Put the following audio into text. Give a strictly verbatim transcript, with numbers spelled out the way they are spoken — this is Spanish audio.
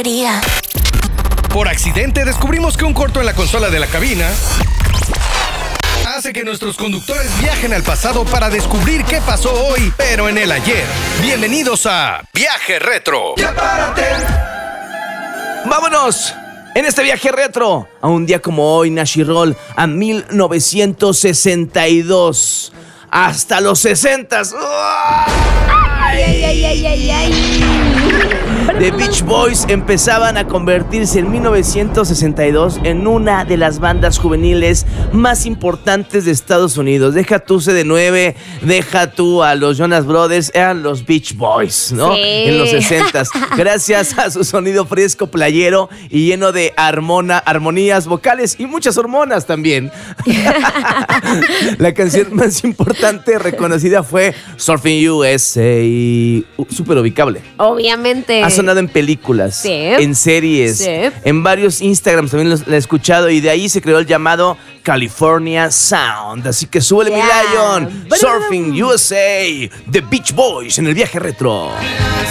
batería. Por accidente descubrimos que un corto en la consola de la cabina hace que nuestros conductores viajen al pasado para descubrir qué pasó hoy, pero en el ayer. Bienvenidos a Viaje Retro. ¡Ya párate! ¡Vámonos! En este viaje retro, a un día como hoy, Nashiroll, a mil novecientos sesenta y dos. Hasta los sesentas. Ay, ay, ay, ay, ay. The Beach Boys empezaban a convertirse en mil novecientos sesenta y dos en una de las bandas juveniles más importantes de Estados Unidos. Deja tú C D nueve, deja tú a los Jonas Brothers, eran los Beach Boys, ¿no? Sí. En los sesentas. Gracias a su sonido fresco, playero y lleno de armona, armonías vocales y muchas hormonas también. La canción más importante reconocida fue Surfing U S A, súper ubicable. Obviamente. Ha sonado en películas, Sí. en series, Sí. en varios Instagrams también los- la he escuchado y de ahí se creó el llamado California Sound. Así que súbele, Yeah. mi Lion. Surfing U S A, The Beach Boys en el viaje retro.